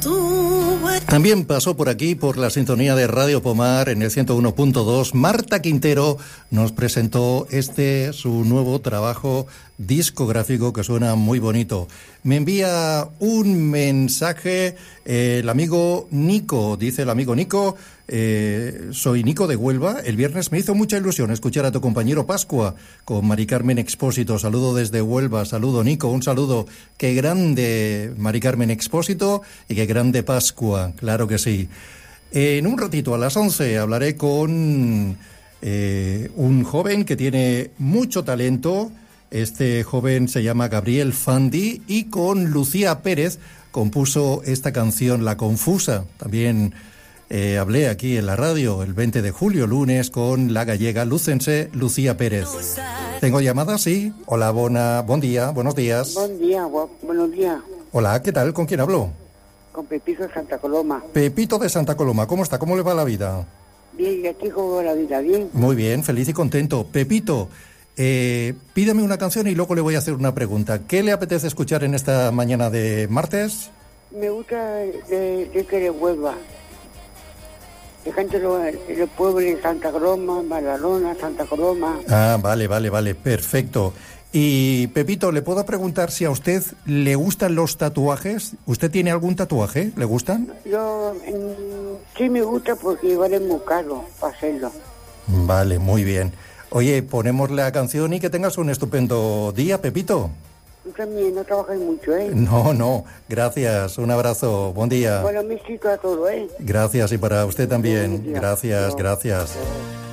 También pasó por aquí, por la sintonía de Radio Pomar en el 101.2. Marta Quintero nos presentó su nuevo trabajo discográfico que suena muy bonito. Me envía un mensaje el amigo Nico. Dice el amigo Nico: soy Nico de Huelva. El viernes me hizo mucha ilusión escuchar a tu compañero Pascua con Mari Carmen Expósito. Saludo desde Huelva. Saludo, Nico, un saludo. Qué grande Mari Carmen Expósito y qué grande Pascua, claro que sí. En un ratito, a las 11, hablaré con un joven que tiene mucho talento. Este joven se llama Gabriel Fandi y con Lucía Pérez compuso esta canción, La Confusa. También hablé aquí en la radio el 20 de julio, lunes, con la gallega lucense Lucía Pérez. ¿Tengo llamada? Sí. Hola, buen día, buenos días. Buen día, buenos días. Hola, ¿qué tal? ¿Con quién hablo? Con Pepito de Santa Coloma. Pepito de Santa Coloma, ¿cómo está? ¿Cómo le va la vida? Bien, ¿y aquí cómo va la vida? Bien. Muy bien, feliz y contento. Pepito, pídame una canción y luego le voy a hacer una pregunta. ¿Qué le apetece escuchar en esta mañana de martes? Me gusta de que de Huelva. De gente del pueblo de Santa Coloma, Badalona, Santa Coloma. Ah, vale, perfecto. Y Pepito, ¿le puedo preguntar si a usted le gustan los tatuajes? ¿Usted tiene algún tatuaje? ¿Le gustan? Yo sí me gusta porque vale muy caro para hacerlo. Vale, muy bien. Oye, ponemos la canción y que tengas un estupendo día, Pepito. Tú también no trabajas mucho, ¿eh? No, gracias, un abrazo, buen día. Bueno, me cito a todo, ¿eh? Gracias, y para usted también. Buen día. Gracias, No. gracias.